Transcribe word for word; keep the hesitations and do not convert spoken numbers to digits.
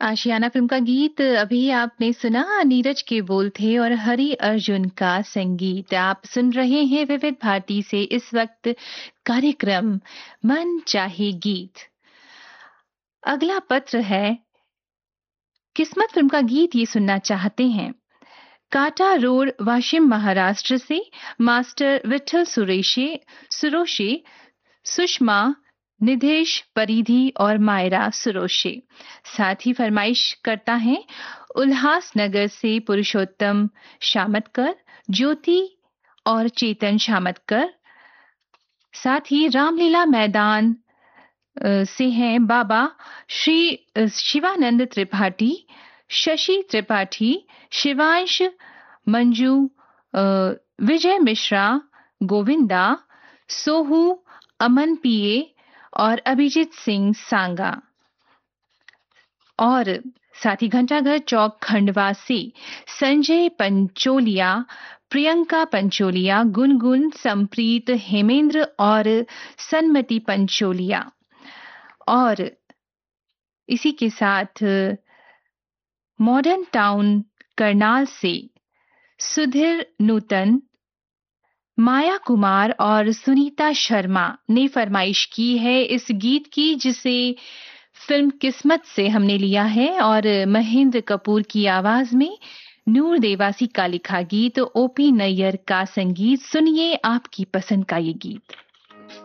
आशियाना film का गीत अभी आपने सुना। नीरज के बोल थे और हरि अर्जुन का संगीत। आप सुन रहे हैं विविध भारती से इस वक्त कार्यक्रम मन चाहे गीत। अगला पत्र है, किस्मत फिल्म का गीत ये सुनना चाहते हैं। काटा रोड, वाशिम, महाराष्ट्र से मास्टर विठल सुरेशे सुरोशे, सुषमा, निधेश परिधि और मायरा सुरोशे। साथ ही फरमाइश करता है उल्हासनगर से पुरुषोत्तम शामतकर, ज्योति और चेतन शामतकर। साथ ही रामलीला मैदान अ, से हैं बाबा श्री अ, शिवानंद त्रिपाठी, शशि त्रिपाठी, शिवांश, मंजू, अ, विजय मिश्रा, गोविंदा, सोहू, अमन पीए और अभिजीत सिंह सांगा। और साथ ही घंटाघर चौक खंडवा से संजय पंचोलिया, प्रियंका पंचोलिया, गुनगुन, संप्रीत, हेमेंद्र और सन्मति पंचोलिया। और इसी के साथ मॉडर्न टाउन करनाल से सुधीर नूतन, माया कुमार और सुनीता शर्मा ने फरमाइश की है इस गीत की, जिसे फिल्म किस्मत से हमने लिया है और महेंद्र कपूर की आवाज में नूर देवासी का लिखा गीत, ओपी नैयर का संगीत। सुनिए आपकी पसंद का ये गीत।